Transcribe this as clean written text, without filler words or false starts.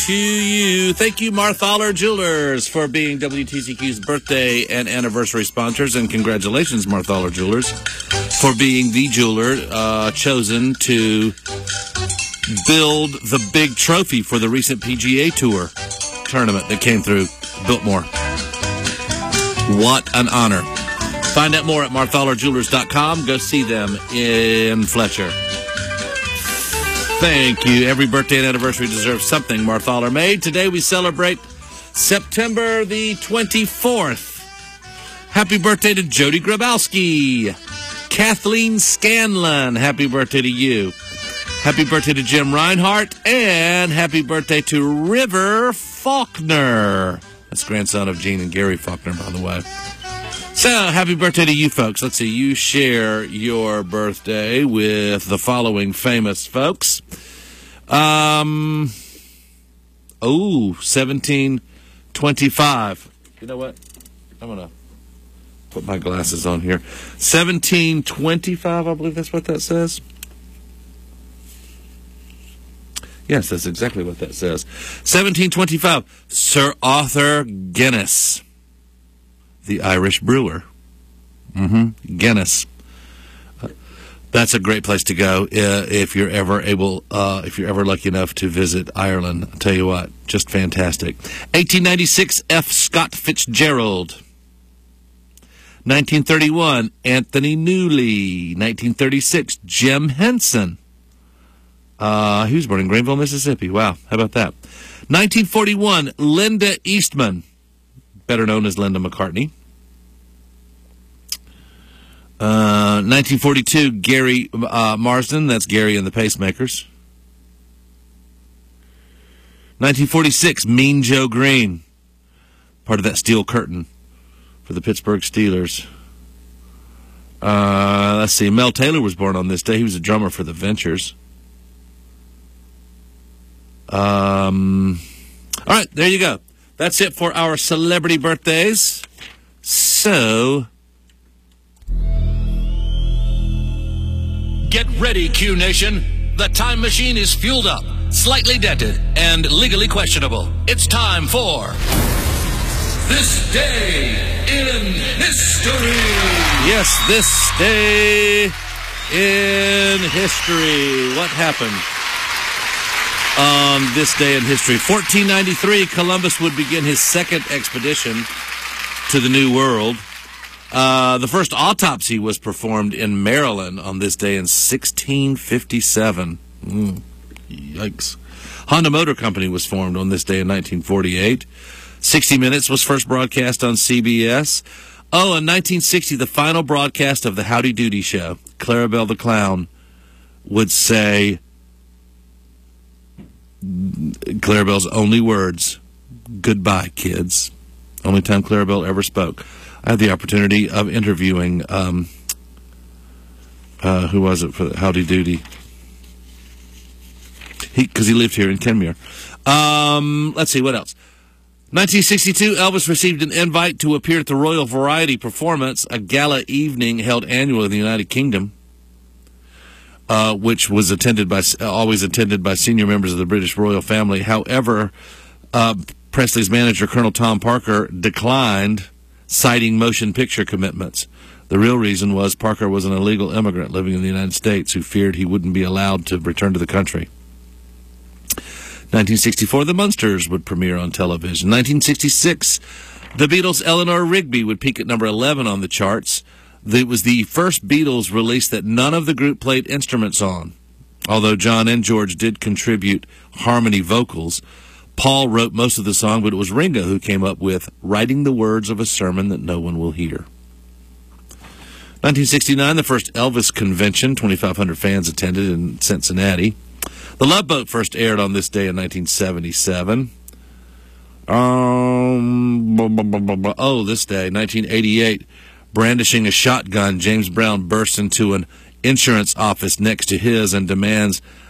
To you. Thank you, Marthaler Jewelers, for being WTCQ's birthday and anniversary sponsors. And congratulations, Marthaler Jewelers, for being the jeweler chosen to build the big trophy for the recent PGA Tour tournament that came through Biltmore. What an honor. Find out more at marthalerjewelers.com. Go see them in Fletcher. Thank you. Every birthday and anniversary deserves something Marthaler made. Today we celebrate September the 24th. Happy birthday to Jody Grabowski. Kathleen Scanlon, happy birthday to you. Happy birthday to Jim Reinhart. And happy birthday to River Faulkner. That's grandson of Gene and Gary Faulkner, by the way. So, happy birthday to you folks. Let's see, you share your birthday with the following famous folks. 1725. You know what? I'm going to put my glasses on here. 1725, I believe that's what that says. Yes, that's exactly what that says. 1725, Sir Arthur Guinness. The Irish brewer. Guinness. That's a great place to go if you're ever lucky enough to visit Ireland. I'll tell you what, just fantastic. 1896, F. Scott Fitzgerald. 1931, Anthony Newley. 1936, Jim Henson. He was born in Greenville, Mississippi. Wow, how about that? 1941, Linda Eastman, better known as Linda McCartney. 1942, Gary Marsden, that's Gary and the Pacemakers. 1946, Mean Joe Green, part of that steel curtain for the Pittsburgh Steelers. Let's see, Mel Taylor was born on this day. He was a drummer for the Ventures. All right, there you go. That's it for our celebrity birthdays. So, get ready, Q Nation. The time machine is fueled up, slightly dented, and legally questionable. It's time for This Day in History. Yes, this day in history. What happened on this day in history? 1493, Columbus would begin his second expedition to the New World. The first autopsy was performed in Maryland on this day in 1657. Yikes. Honda Motor Company was formed on this day in 1948. 60 Minutes was first broadcast on CBS. Oh, in 1960, the final broadcast of the Howdy Doody Show. Clarabelle the Clown would say Clarabelle's only words, "Goodbye, kids." Only time Clarabelle ever spoke. I had the opportunity of interviewing, who was it for Howdy Doody? Because he lived here in Kenmure. Let's see, what else? 1962, Elvis received an invite to appear at the Royal Variety Performance, a gala evening held annually in the United Kingdom, which was always attended by senior members of the British royal family. However, Presley's manager, Colonel Tom Parker, declined, citing motion picture commitments. The real reason was Parker was an illegal immigrant living in the United States who feared he wouldn't be allowed to return to the country. 1964, The Munsters would premiere on television. 1966, the Beatles' Eleanor Rigby would peak at number 11 on the charts. It was the first Beatles release that none of the group played instruments on. Although John and George did contribute harmony vocals, Paul wrote most of the song, but it was Ringo who came up with Writing the Words of a Sermon That No One Will Hear. 1969, the first Elvis convention, 2,500 fans attended in Cincinnati. The Love Boat first aired on this day in 1977. This day, 1988, brandishing a shotgun, James Brown bursts into an insurance office next to his and demands